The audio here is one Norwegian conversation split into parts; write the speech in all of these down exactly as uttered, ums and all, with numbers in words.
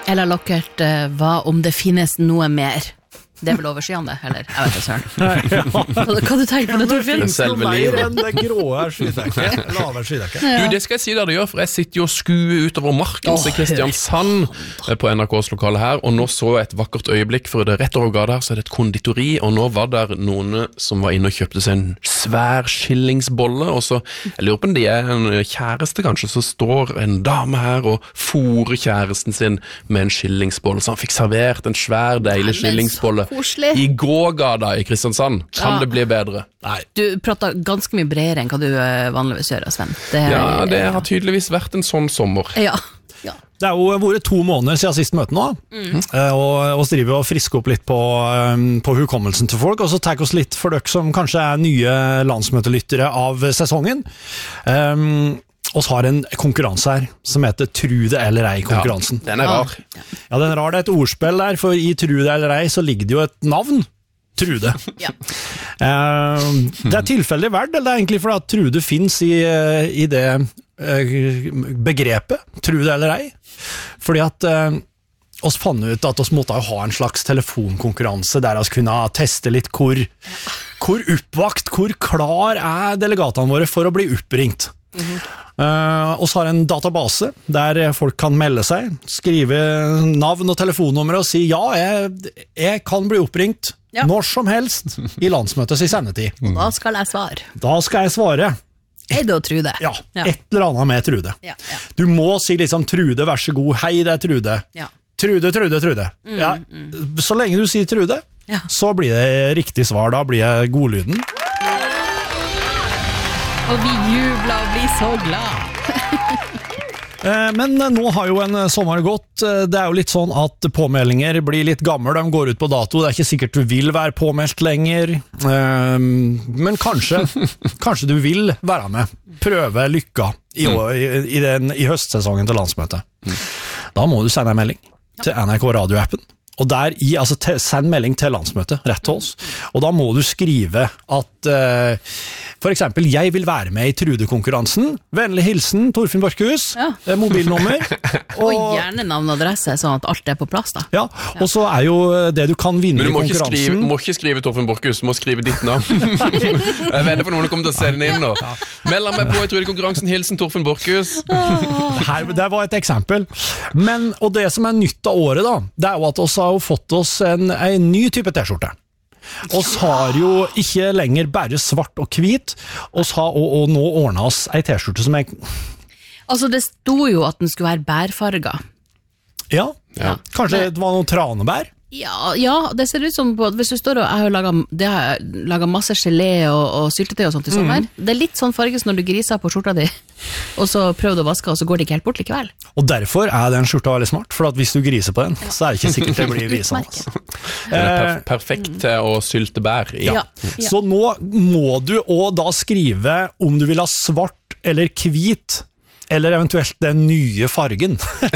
Ella Lockert, hva om det finnes noe mer? Det vel overskyende, eller? Jeg vet ikke, Søren. Ja. Hva, hva du tenker på det, Torfinn? Det finnes noe mer enn det gråe skydekket, lave skydekket. Du, det skal jeg si deg det gjør, for jeg sitter jo og skuer utover marken til Kristiansand på N R K's lokale her, og nå så jeg et vakkert øyeblikk, for det rett over gata her så er det et konditori, og nå var der noen som var inne og kjøpte seg en svær skillingsbolle, og så, jeg lurer på om de er en kjæreste kanskje, så står en dame her og fôrer kjæresten sin med en skillingsbolle, så han fikk servert en svær, deilig skillingsbolle Koselig. I gågata i Kristiansand. Kan Ja. det bli bedre? Nei. Du prater ganske mye bredere enn hva du eh, vanligvis gjør, Sven. Det, Ja, det har tydeligvis vært en sånn sommer. Ja. Ja. Det er jo vært to måneder siden sist møte nå, mm. og vi driver og frisker opp litt på, på hukommelsen til folk, og så tar vi oss litt for dere som kanskje er nye landsmøtelyttere av sesongen. Um, oss har en konkurranse her som heter Tru det eller ei konkurransen. Ja, den er rar. Ja, den er rar. Det er et ordspill der, for i Tru det eller ei så ligger det jo et navn. Trude. Ja. Uh, det er tilfeldig verdt, eller det er egentlig fordi at Trude finnes i, i det uh, begrepet, tru det eller ei. Fordi at uh, oss fant ut at oss måtte ha en slags telefonkonkurranse der oss kunne teste litt hvor, hvor oppvakt, hvor klar er delegatene våre for å bli oppringt. Mm-hmm. Uh, oss har en database der folk kan melde seg, skrive navn og telefonnummer og si ja, jeg, jeg kan bli oppringt ja. Når som helst i landsmøtets i sendetid. Og da skal jeg svare. Da skal jeg svare. Hei da, Trude. Ja, ja, et eller annet med Trude. Ja, ja. Du må si liksom Trude, vær så god, hei det er Trude. Ja. Trude, Trude, Trude. Mm, ja. mm. Så lenge du sier Trude, ja. Så blir det riktig svar, da blir det godlyden. Og vi jubler og blir så glad. Men nå har jo en sommer gått. Det er jo litt sånn at påmeldinger blir litt gammel, de går ut på dato. Det er ikke sikkert du vil være påmeldt lenger. Men kanskje, kanskje du vil være med. Prøve lykka i, i, i, den, i høstsesongen til landsmøtet. Da må du sende en melding til N R K radioappen. Og der i, altså te, send melding til landsmøtet, rett til oss. Og da må du skrive at uh, for eksempel, jeg vil være med i Trude-konkurransen. Vennlig hilsen, Torfinn Borchhus. Ja. Mobilnummer. Og, og gjerne navn og adresse, sånn at alt er på plass da. Ja, og så er jo det du kan vinne i konkurransen. Men du må ikke skrive, må ikke skrive Torfinn Borchhus, du må skrive ditt navn. Jeg vet på noen som kommer til å se den inn nå. Meld meg på i Trude-konkurransen, hilsen Torfinn Borchhus. Her, det var et eksempel. Men, og det som er nytt av året da, det er jo at oss har fått oss en, en ny type t-skjorte. Oss har jo ikke lenger bare svart og hvit, oss har og, og nå ordnet oss en t-skjorte som er... Altså det sto jo at den skulle være bærfarga. Ja, ja. Kanskje det var noen tranebær? Ja, ja, det ser ut som på, hvis du står og jeg har laget, det har laget masse gelé og, og syltetøy og sånt i sommer. Mm. Det er litt sånn farges når du griser på skjorta di, og så prøver du å vaske, og så går det ikke helt bort likevel. Og derfor er den skjorta veldig smart, for at hvis du griser på den, ja. Så er det ikke sikkert det blir visende. Den er perf perfekt til å sylte bær i. Ja. Ja. Så nå må du også da skrive om du vil ha svart eller hvit, eller eventuelt den nye fargen.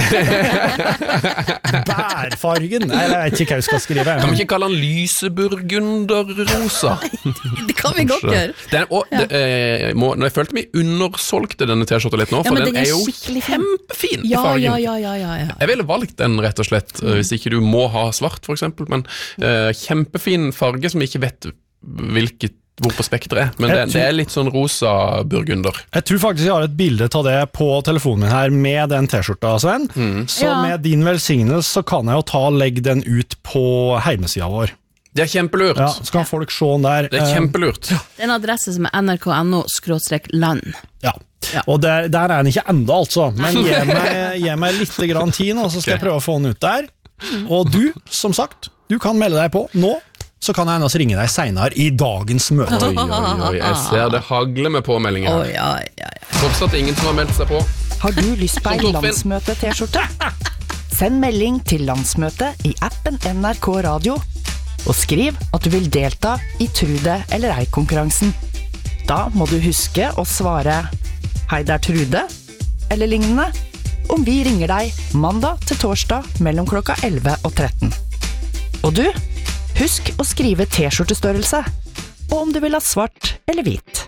Bærfargen. Nei, jeg vet ikke hva jeg skal skrive. Kan vi ikke kalle den lyseburgunderrosa? Det kan vi godt gjøre. Den, og, ja. det, eh, må, når jeg følte meg undersolgte denne t-skjorta litt nå, for ja, den, den er, er jo kjempefin ja, i fargen. Ja, ja, ja, ja, ja. Jeg ville valgt den rett og slett, mm. hvis ikke du må ha svart for eksempel, men eh, kjempefin farge som ikke vet hvilket hvor på spektret er, men det, det er litt sånn rosa burgunder. Jeg tror faktisk jeg har et bilde av det på telefonen min her med den t-skjorta, Sven. Mm. Så ja. Med din velsignelse så kan jeg jo ta og legge den ut på hjemmesida vår. Det er kjempelurt. Ja, så kan folk se den der. Det er kjempelurt. Ja. Det er en adresse som er N R K punktum N O skråstrek land. Ja. Ja, og der, der er den ikke enda altså, men gi meg, gi meg litt grann tid nå, så skal okay. jeg prøve å få den ut der. Og du, som sagt, du kan melde deg på nå, så kan jeg ennå ringe deg senere i dagens møte. Oi, oi, oi, jeg ser det hagler med påmeldinger. Oh, ja, ja, ja. Fortsatt ingen som har meldt seg på. Har du lyst på en landsmøte-t-skjorte? Send melding til landsmøtet i appen N R K Radio, og skriv at du vil delta i Trude eller ei-konkurransen. Da må du huske å svare «Hei, det er Trude», eller lignende, om vi ringer deg mandag til torsdag mellom klokka elleve og tretten. Og du, husk å skrive t-skjortestørrelse, og om du vil ha svart eller hvit.